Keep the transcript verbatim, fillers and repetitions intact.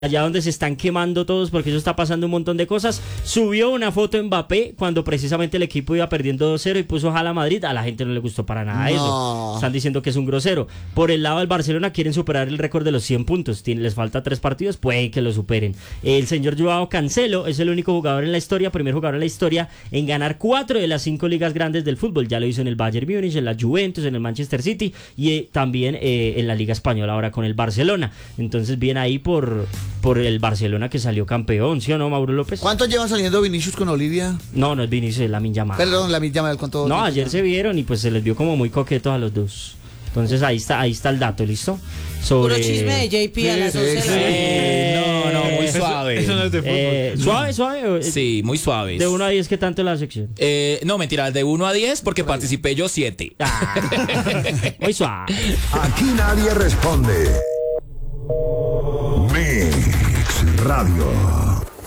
allá donde se están quemando todos porque eso está pasando un montón de cosas. Subió una foto Mbappé cuando precisamente el equipo iba perdiendo dos cero y puso ojalá Madrid. A la gente no le gustó para nada No. eso. Están diciendo que es un grosero. Por el lado del Barcelona quieren superar el récord de los cien puntos. Tien- les falta tres partidos, pueden que lo superen. El señor Joao Cancelo es el único jugador en la historia, primer jugador en la historia en ganar cuatro de las cinco ligas grandes del fútbol. Ya lo hizo en el Bayern Múnich, en la Juventus, en el Manchester City y eh, también eh, en la Liga Española ahora con el Barcelona. Entonces bien ahí por... por el Barcelona que salió campeón, ¿sí o no, Mauro López? ¿Cuántos llevan saliendo Vinicius con Olivia? No, no es Vinicius, es Lamine Yamal. Perdón, Lamine Yamal, ¿cuánto? No, ayer se vieron y pues se les vio como muy coquetos a los dos. Entonces ahí está, ahí está el dato, ¿listo? Sobre... Puro chisme de J P a las Sí, once de la sí. noche. Eh, No, no, muy eso- suave. Eso no es de fútbol. Eh, suave, suave. eh, Sí, muy suaves. De uno a diez, ¿qué tanto la sección? Eh, no, mentira, de uno a diez porque participé yo siete. Ah, muy suave. Aquí nadie responde. Mix Radio.